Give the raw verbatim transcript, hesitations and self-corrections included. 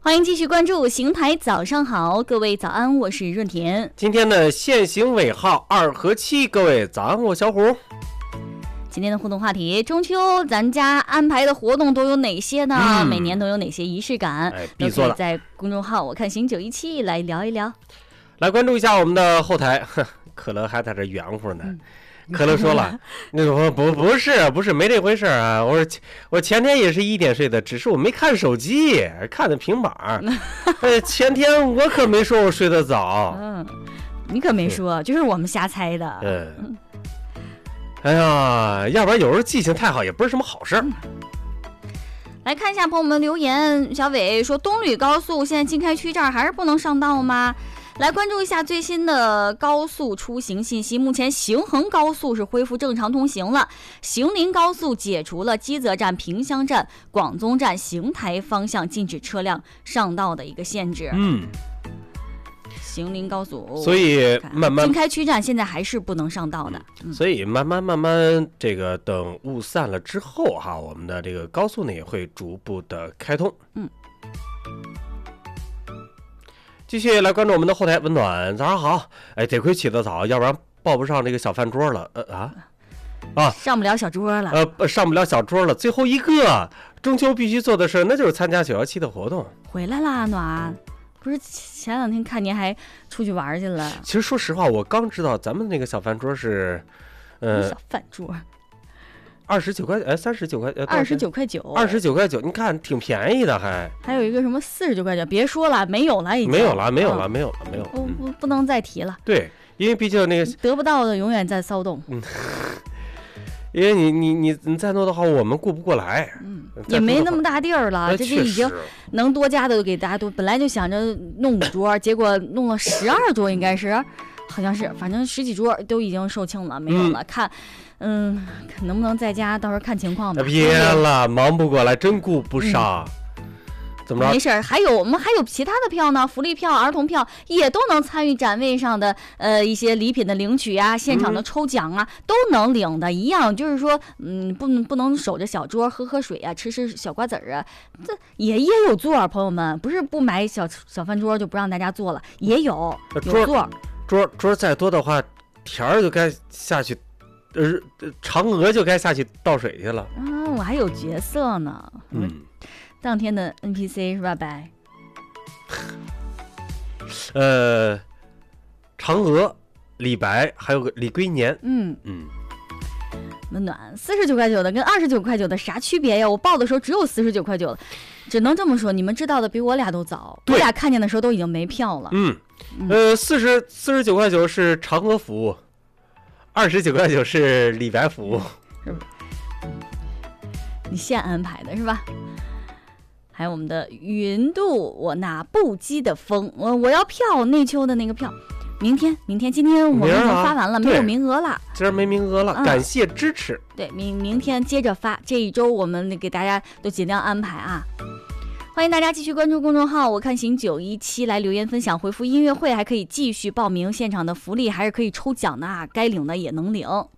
欢迎继续关注邢台早上好，各位早安，我是润田。 今天的限行尾号二和七，各位早安，我小虎。 今天的互动话题，中秋咱家安排的活动都有哪些呢？嗯、每年都有哪些仪式感？ 哎， 都可以在公众号我看行九一七来聊一聊。 来关注一下我们的后台，可乐还在这圆乎呢。嗯，可乐说了，那个不不是不是没这回事啊！我说我前天也是一点睡的，只是我没看手机，看的平板儿。呃，前天我可没说我睡得早。 嗯，你可没说，就是我们瞎猜的。 嗯。哎呀，要不然有时候记性太好也不是什么好事儿。 嗯、来看一下朋友们留言，小伟说东吕高速现在经开区这儿还是不能上道吗？来关注一下最新的高速出行信息，目前行衡高速是恢复正常通行了，行林高速解除了基泽站、萍乡站、广宗站、邢台方向禁止车辆上道的一个限制。 嗯， 行林高速， 所以慢慢经开区站现在还是不能上道的。 嗯、所以慢慢慢慢这个等雾散了之后哈，我们的这个高速呢也会逐步的开通。 嗯。 继续来关注我们的后台，温暖早上好。哎，得亏起得早，要不然抱不上这个小饭桌了。呃啊啊，上不了小桌了。 呃，上不了小桌了。最后一个中秋必须做的事，那就是参加九幺七的活动。 回来啦，暖。不是前两天看您还出去玩去了？ 其实说实话，我刚知道咱们那个小饭桌是，呃， 小饭桌。 二十九块，哎，三十九块， 二十九块九， 二十九块九，你看挺便宜的还。 还有一个什么四十九块九，别说了，没有了已经。 没有了，没有了，没有了，没有了。 不不不能再提了。 对，因为毕竟那个得不到的永远在骚动。 嗯。因为你你你你再弄的话，我们顾不过来。 嗯，也没那么大地儿了，这就已经能多加的都给大家多。本来就想着弄五桌，结果弄了十二桌，应该是，好像是，反正十几桌都已经售罄了，没有了。嗯、看。嗯，能不能在家到时候看情况吧。 别了，忙不过来，真顾不上。嗯、怎么着？ 没事，还有我们还有其他的票呢，福利票、儿童票也都能参与展位上的呃一些礼品的领取啊，现场的抽奖啊、嗯、都能领的，一样。就是说，嗯，不不能守着小桌喝喝水啊，吃吃小瓜子儿啊，这也也有座，朋友们，不是不买小小饭桌就不让大家坐了，也有有座。 桌桌再多的话，田儿就该下去。呃，嫦娥就该下去倒水去了。 嗯，我还有角色呢。 嗯， 当天的 N P C 是吧，白？ 呃，嫦娥、李白，还有个李龟年。 嗯嗯， 温暖四十九块九的跟二十九块九的啥区别呀？我报的时候只有四十九块九的，只能这么说，你们知道的比我俩都早。我俩看见的时候都已经没票了。 嗯，呃，四十四十九块九是嫦娥服务。二十九块九是李白服务， 是不？你现安排的是吧？还有我们的云度，我那不羁的风，我我要票，内丘的那个票，明天，明天，今天我们已经发完了，啊、没有名额了， 今儿没名额了，嗯、感谢支持。 对，明明天接着发，这一周我们给大家都尽量安排啊。欢迎大家继续关注公众号我看行九一七来留言分享，回复音乐会还可以继续报名现场的福利，还是可以抽奖的啊，该领的也能领。